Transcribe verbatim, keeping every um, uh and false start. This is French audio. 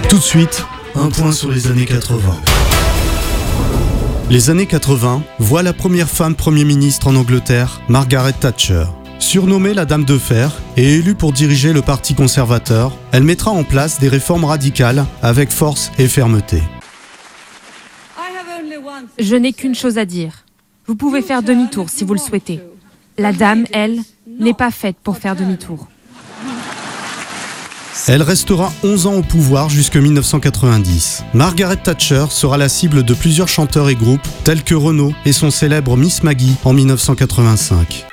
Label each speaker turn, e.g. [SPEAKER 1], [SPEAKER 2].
[SPEAKER 1] Tout de suite, un point sur les années quatre-vingts. Les années quatre-vingts voient la première femme Premier ministre en Angleterre, Margaret Thatcher. Surnommée la Dame de Fer et élue pour diriger le Parti conservateur, elle mettra en place des réformes radicales avec force et fermeté.
[SPEAKER 2] Je n'ai qu'une chose à dire. Vous pouvez faire demi-tour si vous le souhaitez. La dame, elle, n'est pas faite pour faire demi-tour.
[SPEAKER 1] Elle restera onze ans au pouvoir jusqu'en dix-neuf cent quatre-vingt-dix. Margaret Thatcher sera la cible de plusieurs chanteurs et groupes tels que Renaud et son célèbre Miss Maggie en dix-neuf cent quatre-vingt-cinq.